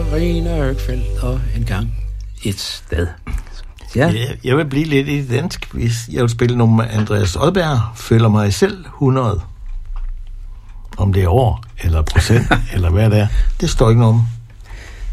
Karina Høgfeldt og en gang et sted. Ja. Jeg vil blive lidt i dansk, hvis jeg vil spille nummer Andreas Odberg, føler mig selv 100. Om det er år, eller procent, eller hvad det er, det står ikke noget om.